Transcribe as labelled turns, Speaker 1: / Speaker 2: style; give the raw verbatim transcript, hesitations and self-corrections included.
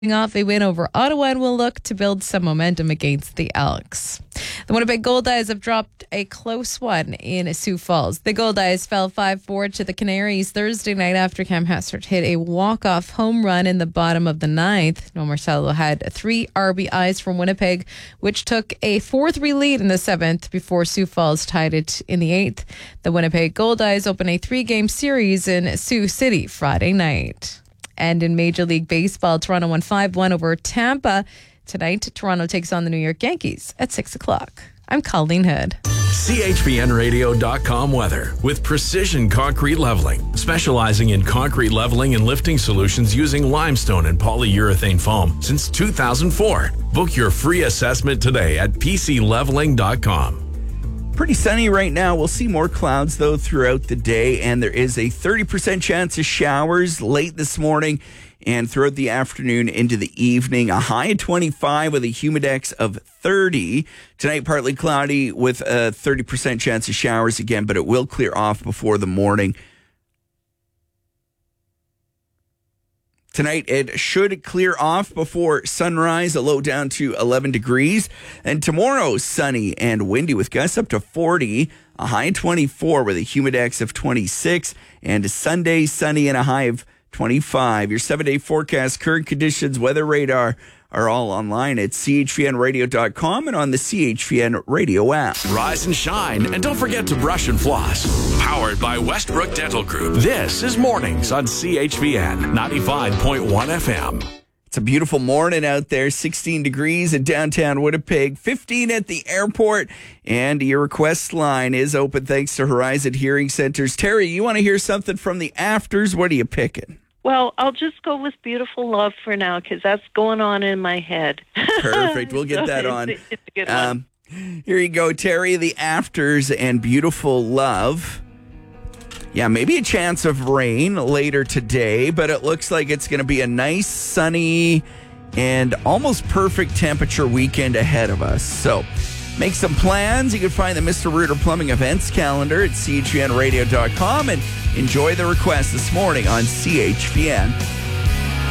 Speaker 1: off a win over Ottawa and will look to build some momentum against the Elks. The Winnipeg Goldeyes have dropped a close one in Sioux Falls. The Goldeyes fell five four to the Canaries Thursday night after Cam Hassert hit a walk-off home run in the bottom of the ninth. No Marcelo had three R B Is from Winnipeg, which took a four three lead in the seventh before Sioux Falls tied it in the eighth. The Winnipeg Goldeyes open a three-game series in Sioux City Friday night. And in Major League Baseball, Toronto won five one over Tampa. Tonight, Toronto takes on the New York Yankees at six o'clock. I'm Colleen Hood.
Speaker 2: C H V N radio dot com weather with Precision Concrete Leveling, specializing in concrete leveling and lifting solutions using limestone and polyurethane foam since two thousand four. Book your free assessment today at P C leveling dot com.
Speaker 3: Pretty sunny right now. We'll see more clouds, though, throughout the day, and there is a thirty percent chance of showers late this morning and throughout the afternoon into the evening. A high of twenty-five with a humidex of thirty. Tonight, partly cloudy with a thirty percent chance of showers again, but it will clear off before the morning. Tonight, it should clear off before sunrise, a low down to eleven degrees. And tomorrow, sunny and windy with gusts up to forty, a high of twenty-four with a humidex of twenty-six. And Sunday, sunny and a high of twenty-five. Your seven-day forecast, current conditions, weather radar are all online at C H V N radio dot com and on the C H V N Radio app.
Speaker 2: Rise and shine, and don't forget to brush and floss. Powered by Westbrook Dental Group. This is Mornings on C H V N ninety-five point one F M.
Speaker 3: It's a beautiful morning out there, sixteen degrees in downtown Winnipeg, fifteen at the airport, and your request line is open thanks to Horizon Hearing Centers. Terry, you want to hear something from the afters? What are you picking?
Speaker 4: Well, I'll just go with Beautiful Love for now because that's going on in my head.
Speaker 3: Perfect. We'll get that on.
Speaker 4: It's, it's a good one.
Speaker 3: Um, here you go, Terry. The afters and Beautiful Love. Yeah, maybe a chance of rain later today, but it looks like it's going to be a nice, sunny, and almost perfect temperature weekend ahead of us. So make some plans. You can find the Mister Rooter Plumbing events calendar at C H V N radio dot com and enjoy the request this morning on C H V N.